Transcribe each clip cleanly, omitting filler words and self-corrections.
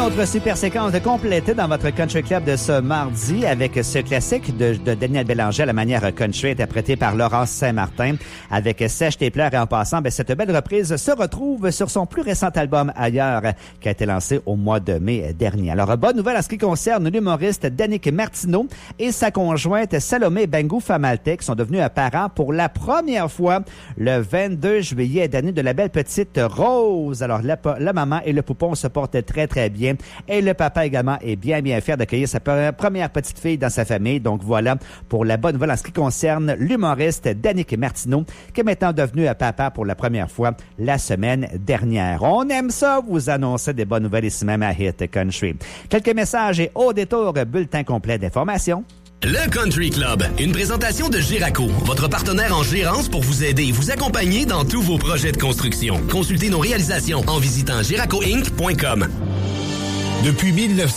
autre super séquence de compléter dans votre Country Club de ce mardi avec ce classique de Daniel Bélanger à la manière country interprété par Laurence Saint-Martin avec Sèche tes pleurs et en passant, cette belle reprise se retrouve sur son plus récent album Ailleurs qui a été lancé au mois de mai dernier. Alors, bonne nouvelle en ce qui concerne l'humoriste Danick Martineau et sa conjointe Salomé Bengou-Famalte qui sont devenus parents pour la première fois le 22 juillet d'année de la belle petite Rose. Alors, la maman et le poupon se portent très, très bien. Et le papa également est bien, bien fier d'accueillir sa première petite fille dans sa famille. Donc, voilà pour la bonne nouvelle en ce qui concerne l'humoriste Danick Martineau qui est maintenant devenu papa pour la première fois la semaine dernière. On aime ça, vous annoncer des bonnes nouvelles ici même à Hit Country. Quelques messages et au détour, bulletin complet d'informations. Le Country Club, une présentation de Giraco, votre partenaire en gérance pour vous aider et vous accompagner dans tous vos projets de construction. Consultez nos réalisations en visitant giracoinc.com. Depuis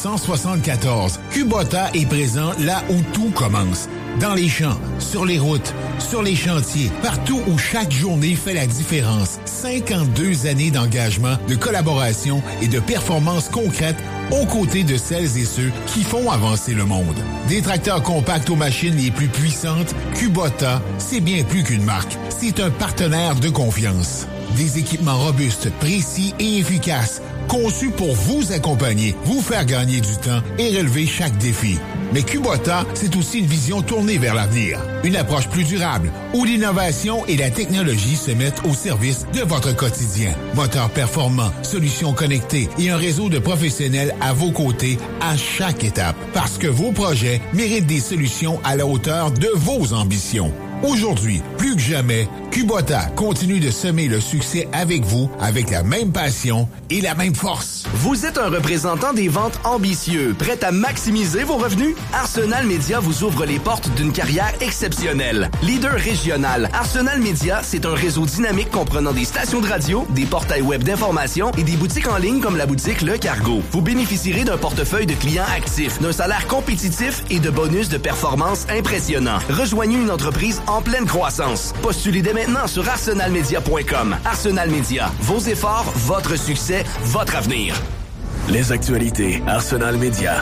1974, Kubota est présent là où tout commence. Dans les champs, sur les routes, sur les chantiers, partout où chaque journée fait la différence. 52 années d'engagement, de collaboration et de performances concrètes aux côtés de celles et ceux qui font avancer le monde. Des tracteurs compacts aux machines les plus puissantes, Kubota, c'est bien plus qu'une marque. C'est un partenaire de confiance. Des équipements robustes, précis et efficaces, conçus pour vous accompagner, vous faire gagner du temps et relever chaque défi. Mais Kubota, c'est aussi une vision tournée vers l'avenir. Une approche plus durable, où l'innovation et la technologie se mettent au service de votre quotidien. Moteurs performants, solutions connectées et un réseau de professionnels à vos côtés à chaque étape. Parce que vos projets méritent des solutions à la hauteur de vos ambitions. Aujourd'hui, plus que jamais, Kubota continue de semer le succès avec vous, avec la même passion et la même force. Vous êtes un représentant des ventes ambitieux, prêt à maximiser vos revenus? Arsenal Media vous ouvre les portes d'une carrière exceptionnelle. Leader régional, Arsenal Media, c'est un réseau dynamique comprenant des stations de radio, des portails web d'information et des boutiques en ligne comme la boutique Le Cargo. Vous bénéficierez d'un portefeuille de clients actifs, d'un salaire compétitif et de bonus de performance impressionnants. Rejoignez une entreprise en pleine croissance. Postulez dès maintenant sur arsenalmedia.com. Arsenal Media, vos efforts, votre succès, votre avenir. Les actualités Arsenal Media.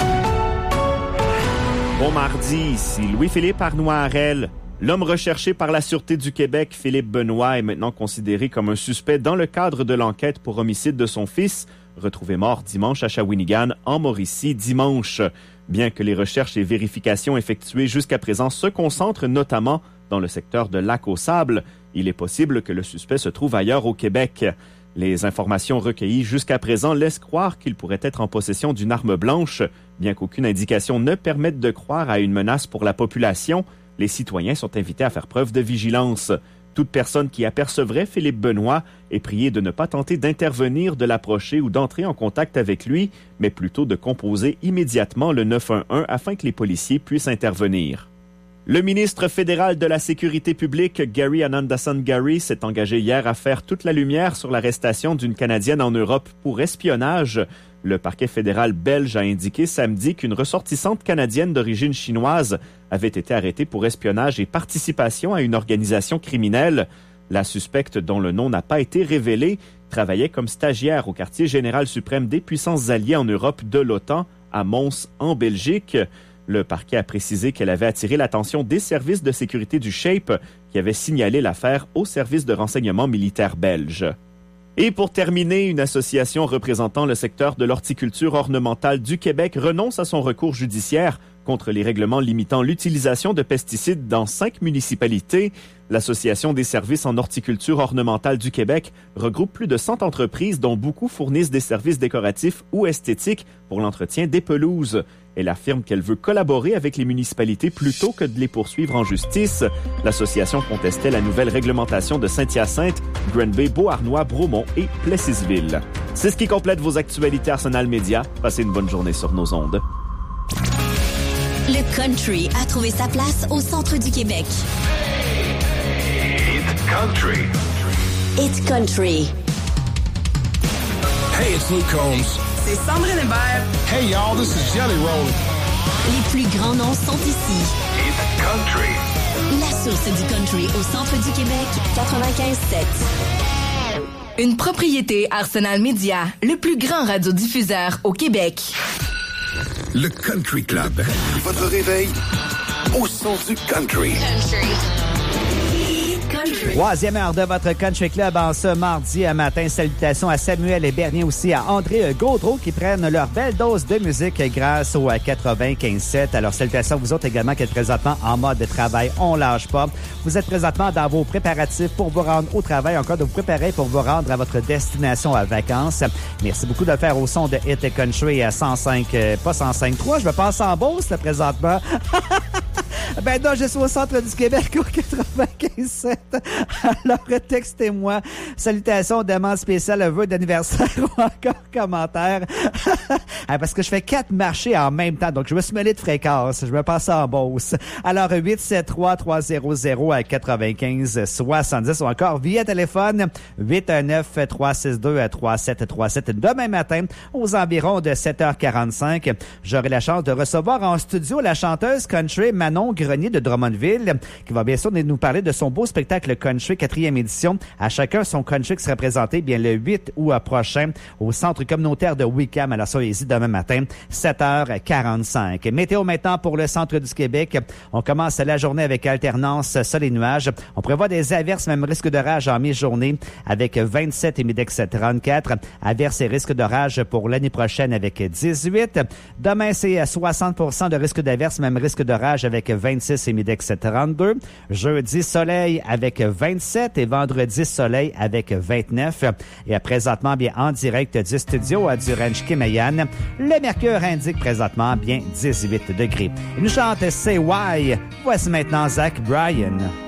Bon mardi, ici Louis-Philippe Arnois-Harel. L'homme recherché par la Sûreté du Québec, Philippe Benoît, est maintenant considéré comme un suspect dans le cadre de l'enquête pour homicide de son fils, retrouvé mort dimanche à Shawinigan, en Mauricie, dimanche. Bien que les recherches et vérifications effectuées jusqu'à présent se concentrent notamment dans le secteur de Lac-aux-Sables, il est possible que le suspect se trouve ailleurs au Québec. Les informations recueillies jusqu'à présent laissent croire qu'il pourrait être en possession d'une arme blanche. Bien qu'aucune indication ne permette de croire à une menace pour la population, les citoyens sont invités à faire preuve de vigilance. Toute personne qui apercevrait Philippe Benoît est priée de ne pas tenter d'intervenir, de l'approcher ou d'entrer en contact avec lui, mais plutôt de composer immédiatement le 911 afin que les policiers puissent intervenir. Le ministre fédéral de la Sécurité publique, Gary Anandasan-Gary, s'est engagé hier à faire toute la lumière sur l'arrestation d'une Canadienne en Europe pour espionnage. Le parquet fédéral belge a indiqué samedi qu'une ressortissante canadienne d'origine chinoise avait été arrêtée pour espionnage et participation à une organisation criminelle. La suspecte, dont le nom n'a pas été révélé, travaillait comme stagiaire au quartier général suprême des puissances alliées en Europe de l'OTAN, à Mons, en Belgique. Le parquet a précisé qu'elle avait attiré l'attention des services de sécurité du SHAPE qui avaient signalé l'affaire au service de renseignement militaire belge. Et pour terminer, une association représentant le secteur de l'horticulture ornementale du Québec renonce à son recours judiciaire contre les règlements limitant l'utilisation de pesticides dans 5 municipalités. L'Association des services en horticulture ornementale du Québec regroupe plus de 100 entreprises dont beaucoup fournissent des services décoratifs ou esthétiques pour l'entretien des pelouses. Elle affirme qu'elle veut collaborer avec les municipalités plutôt que de les poursuivre en justice. L'association contestait la nouvelle réglementation de Saint-Hyacinthe, Granby, Beauharnois, Bromont et Plessisville. C'est ce qui complète vos actualités Arsenal Media. Passez une bonne journée sur nos ondes. Le country a trouvé sa place au centre du Québec. It's country. It's country. Hey, it's Luke Combs. C'est Sandrine Hébert. Hey, y'all, this is Jelly Roll. Les plus grands noms sont ici. It's country. La source du country au centre du Québec, 95.7. Une propriété Arsenal Média, le plus grand radiodiffuseur au Québec. Le Country Club. Votre réveil au son du country. Troisième heure de votre Country Club en ce mardi matin. Salutations à Samuel et Bernier, aussi à André Gaudreau qui prennent leur belle dose de musique grâce au 95.7. Alors salutations à vous autres également qui êtes présentement en mode de travail. On lâche pas. Vous êtes présentement dans vos préparatifs pour vous rendre au travail, encore de vous préparer pour vous rendre à votre destination à vacances. Merci beaucoup de le faire au son de Hit Country à 105, pas 105.3. Je me passe en Beauce là, présentement. Ben non, je suis au centre du Québec au 95.7. Alors, textez-moi. Salutations, demande spéciale, vœux d'anniversaire ou encore commentaire. Parce que je fais 4 marchés en même temps, donc je me suis mêlé de fréquence. Je me passe en Beauce. Alors, 873-300-95-70 ou encore via téléphone 819-362-3737. Demain matin, aux environs de 7h45, j'aurai la chance de recevoir en studio la chanteuse country Manon Grenier de Drummondville, qui va bien sûr nous parler de son beau spectacle country 4e édition. À chacun son country qui sera présenté bien le 8 août prochain au centre communautaire de Wickham. Alors soyez-y demain matin, 7h45. Météo maintenant pour le centre du Québec. On commence la journée avec alternance sol et nuages. On prévoit des averses, même risque d'orage en mi-journée avec 27 et Midex 34. Averses et risque d'orage pour l'année prochaine avec 18. Demain, c'est 60% de risque d'averses, même risque d'orage avec 26 et Midex 32. Jeudi, soleil avec 27 et vendredi, soleil avec 29. Et présentement, bien en direct du studio du Ranch Kemeyan, le mercure indique présentement bien 18 degrés. Il nous chante Say Why. Voici maintenant Zach Bryan.